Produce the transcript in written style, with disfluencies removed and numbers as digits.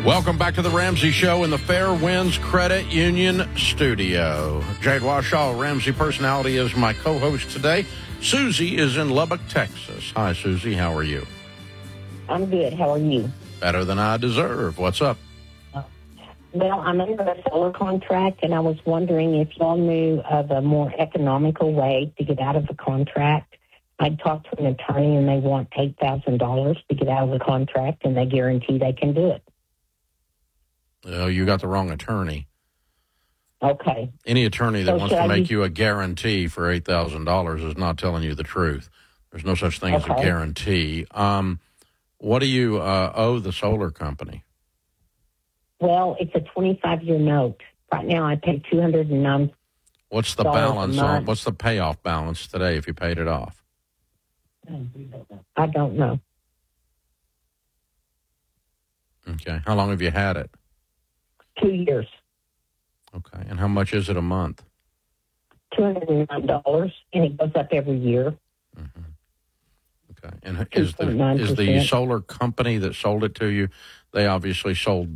Welcome back to the Ramsey Show in the Fair Winds Credit Union studio. Jade Washaw, Ramsey Personality, is my co-host today. Susie is in Lubbock, Texas. Hi, Susie. How are you? I'm good. How are you? Better than I deserve. What's up? Well, I'm under a solar contract, and I was wondering if y'all knew of a more economical way to get out of the contract. I talked to an attorney, and they want $8,000 to get out of the contract, and they guarantee they can do it. Oh, you got the wrong attorney. Okay. Any attorney that wants to make you a guarantee for $8,000 is not telling you the truth. There's no such thing as a guarantee. What do you owe the solar company? Well, it's a 25-year note. Right now, I pay $209. What's the balance on? What's the payoff balance today if you paid it off? I don't know. Okay. How long have you had it? 2 years. Okay. And how much is it a month? $209, and it goes up every year. Mm-hmm. Okay. And is the solar company that sold it to you, they obviously sold